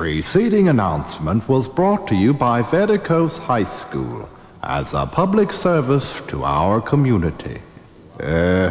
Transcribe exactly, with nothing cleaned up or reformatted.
preceding announcement was brought to you by Vedicos High School as a public service to our community. Uh,